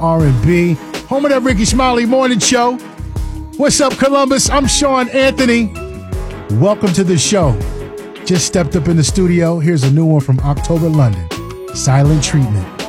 R&B. Home of that Ricky Smiley Morning Show. What's up, Columbus? I'm Sean Anthony. Welcome to the show. Just stepped up in the studio. Here's a new one from October London. Silent Treatment.